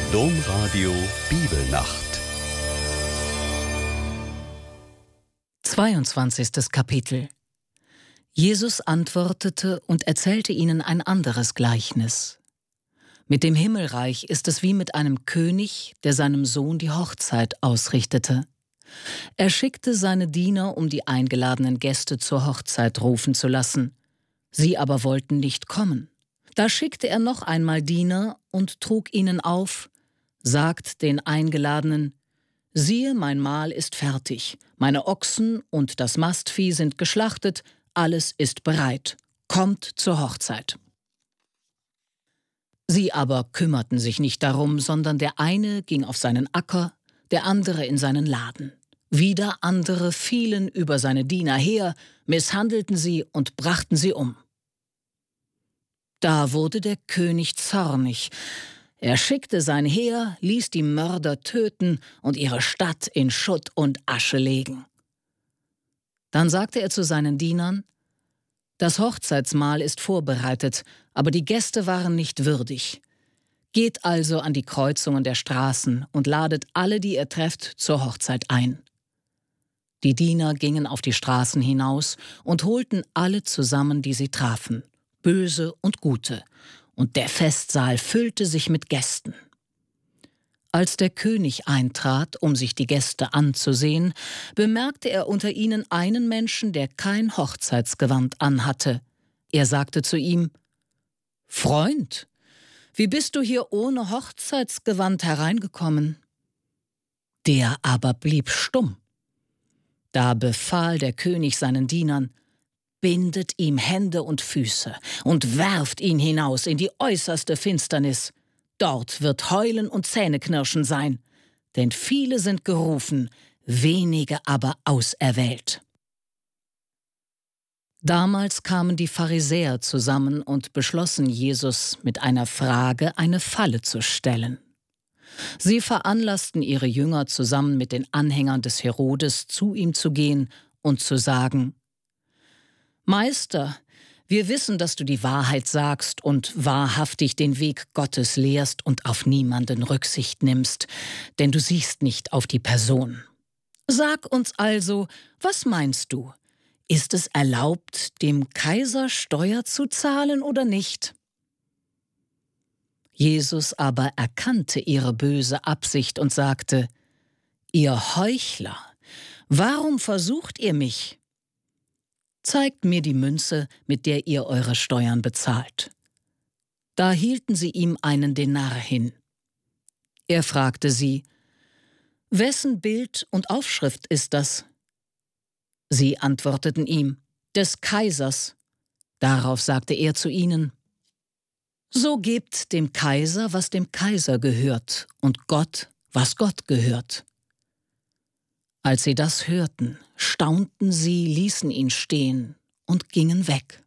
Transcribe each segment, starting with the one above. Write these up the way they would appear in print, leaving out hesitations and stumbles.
Domradio Bibelnacht. 22. Kapitel. Jesus antwortete und erzählte ihnen ein anderes Gleichnis. Mit dem Himmelreich ist es wie mit einem König, der seinem Sohn die Hochzeit ausrichtete. Er schickte seine Diener, um die eingeladenen Gäste zur Hochzeit rufen zu lassen. Sie aber wollten nicht kommen. Da schickte er noch einmal Diener und trug ihnen auf: Sagt den Eingeladenen: Siehe, mein Mahl ist fertig, meine Ochsen und das Mastvieh sind geschlachtet, alles ist bereit. Kommt zur Hochzeit. Sie aber kümmerten sich nicht darum, sondern der eine ging auf seinen Acker, der andere in seinen Laden. Wieder andere fielen über seine Diener her, misshandelten sie und brachten sie um. Da wurde der König zornig. Er schickte sein Heer, ließ die Mörder töten und ihre Stadt in Schutt und Asche legen. Dann sagte er zu seinen Dienern: Das Hochzeitsmahl ist vorbereitet, aber die Gäste waren nicht würdig. Geht also an die Kreuzungen der Straßen und ladet alle, die ihr trefft, zur Hochzeit ein. Die Diener gingen auf die Straßen hinaus und holten alle zusammen, die sie trafen, Böse und Gute, und der Festsaal füllte sich mit Gästen. Als der König eintrat, um sich die Gäste anzusehen, bemerkte er unter ihnen einen Menschen, der kein Hochzeitsgewand anhatte. Er sagte zu ihm: Freund, wie bist du hier ohne Hochzeitsgewand hereingekommen? Der aber blieb stumm. Da befahl der König seinen Dienern: Bindet ihm Hände und Füße und werft ihn hinaus in die äußerste Finsternis. Dort wird Heulen und Zähneknirschen sein, denn viele sind gerufen, wenige aber auserwählt. Damals kamen die Pharisäer zusammen und beschlossen, Jesus mit einer Frage eine Falle zu stellen. Sie veranlassten ihre Jünger, zusammen mit den Anhängern des Herodes zu ihm zu gehen und zu sagen: Meister, wir wissen, dass du die Wahrheit sagst und wahrhaftig den Weg Gottes lehrst und auf niemanden Rücksicht nimmst, denn du siehst nicht auf die Person. Sag uns also, was meinst du? Ist es erlaubt, dem Kaiser Steuer zu zahlen oder nicht? Jesus aber erkannte ihre böse Absicht und sagte: Ihr Heuchler, warum versucht ihr mich? Zeigt mir die Münze, mit der ihr eure Steuern bezahlt. Da hielten sie ihm einen Denar hin. Er fragte sie: Wessen Bild und Aufschrift ist das? Sie antworteten ihm: Des Kaisers. Darauf sagte er zu ihnen: So gebt dem Kaiser, was dem Kaiser gehört, und Gott, was Gott gehört. Als sie das hörten, staunten sie, ließen ihn stehen und gingen weg.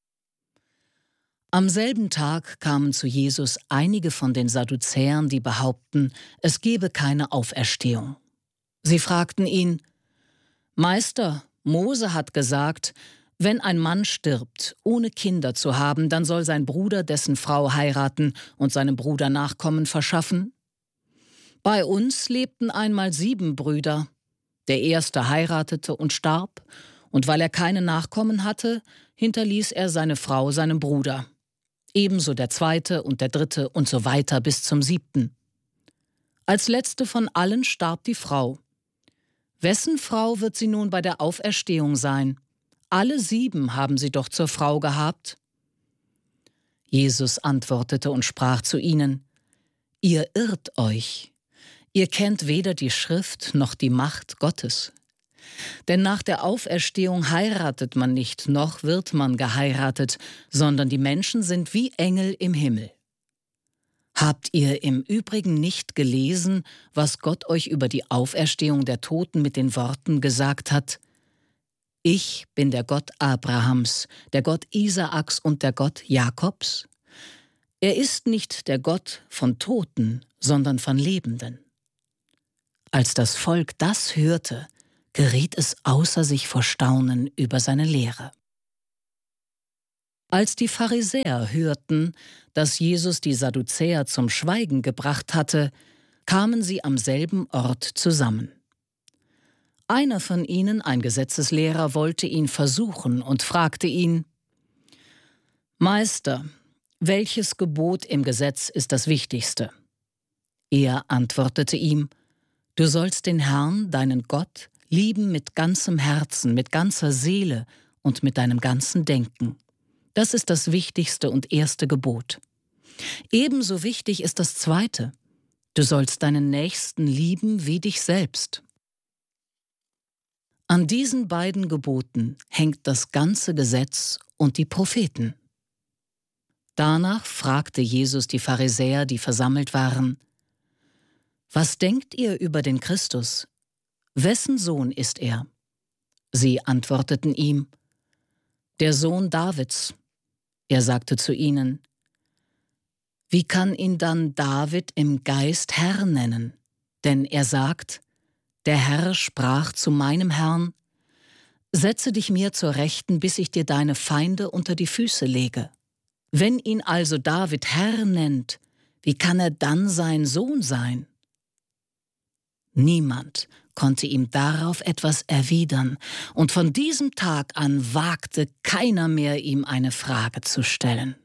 Am selben Tag kamen zu Jesus einige von den Sadduzäern, die behaupten, es gebe keine Auferstehung. Sie fragten ihn: Meister, Mose hat gesagt, wenn ein Mann stirbt, ohne Kinder zu haben, dann soll sein Bruder dessen Frau heiraten und seinem Bruder Nachkommen verschaffen. Bei uns lebten einmal 7 Brüder. Der erste heiratete und starb, und weil er keine Nachkommen hatte, hinterließ er seine Frau seinem Bruder. Ebenso der zweite und der dritte und so weiter bis zum 7. Als letzte von allen starb die Frau. Wessen Frau wird sie nun bei der Auferstehung sein? Alle 7 haben sie doch zur Frau gehabt. Jesus antwortete und sprach zu ihnen: Ihr irrt euch. Ihr kennt weder die Schrift noch die Macht Gottes. Denn nach der Auferstehung heiratet man nicht, noch wird man geheiratet, sondern die Menschen sind wie Engel im Himmel. Habt ihr im Übrigen nicht gelesen, was Gott euch über die Auferstehung der Toten mit den Worten gesagt hat: Ich bin der Gott Abrahams, der Gott Isaaks und der Gott Jakobs? Er ist nicht der Gott von Toten, sondern von Lebenden. Als das Volk das hörte, geriet es außer sich vor Staunen über seine Lehre. Als die Pharisäer hörten, dass Jesus die Sadduzäer zum Schweigen gebracht hatte, kamen sie am selben Ort zusammen. Einer von ihnen, ein Gesetzeslehrer, wollte ihn versuchen und fragte ihn: »Meister, welches Gebot im Gesetz ist das wichtigste?« Er antwortete ihm: »Du sollst den Herrn, deinen Gott, lieben mit ganzem Herzen, mit ganzer Seele und mit deinem ganzen Denken. Das ist das wichtigste und erste Gebot. Ebenso wichtig ist das zweite: Du sollst deinen Nächsten lieben wie dich selbst.« An diesen beiden Geboten hängt das ganze Gesetz und die Propheten. Danach fragte Jesus die Pharisäer, die versammelt waren: »Was denkt ihr über den Christus? Wessen Sohn ist er?« Sie antworteten ihm: »Der Sohn Davids.« Er sagte zu ihnen: »Wie kann ihn dann David im Geist Herr nennen? Denn er sagt: Der Herr sprach zu meinem Herrn: Setze dich mir zur Rechten, bis ich dir deine Feinde unter die Füße lege. Wenn ihn also David Herr nennt, wie kann er dann sein Sohn sein?« Niemand konnte ihm darauf etwas erwidern, und von diesem Tag an wagte keiner mehr, ihm eine Frage zu stellen.